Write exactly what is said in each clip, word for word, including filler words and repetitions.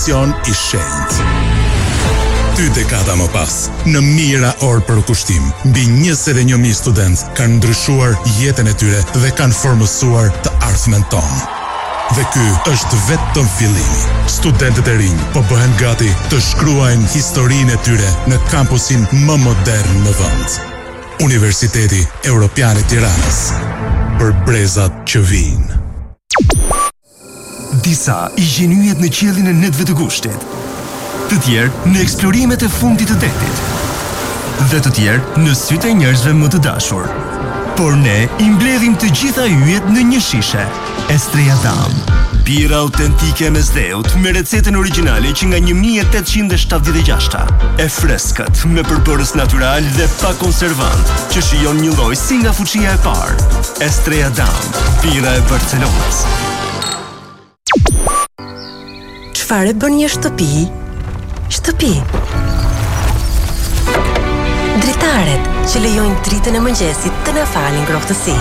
i shenjtë. Dy dekada më pas, në mijëra orë për kushtim, mbi njëzet e një mijë student kanë ndryshuar jetën e tyre dhe kanë formësuar të ardhmen tonë. Dhe ky është vetëm fillimi. Studentët e rinj po bëhen gati të shkruajnë historinë e tyre në kampusin më modern në vend. Universiteti Evropian i Tiranës. Për brezat që vijnë. Disa i gjenujet në qiellin e netëve të gushtit, të tjerë në eksplorimet e fundit të detit, dhe të tjerë në sytë e njerëzve më të dashur. Por ne i mbledhim të gjitha yjet në një shishe. Estrella Damm, birra autentike me zdheut me recetën origjinale që nga një mijë e tetëqind e shtatëdhjetë e gjashta. E freskët, me përbërës natyral dhe pa konservant, që shijon një lloj si nga fuqia e parë. Estrella Damm, birra e Barcelonës. Çfarë bën një shtëpi? Shtëpi. Dritaret që lejojnë dritën e mëngjesit të na falin ngrohtësi.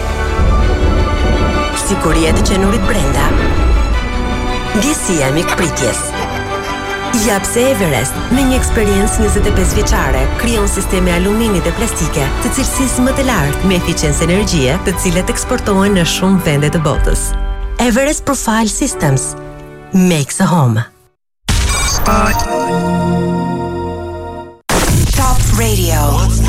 Siguria e qenurit brenda. Ndjesia e mikpritjes. Japse Everest me një eksperiencë njëzet e pesë vjeçare krijon sisteme alumini dhe plastike të cilësisë më të lartë me eficiencë energjie, të cilat eksportohen në shumë vende të botës. Everest Profile Systems makes a home. Top Radio.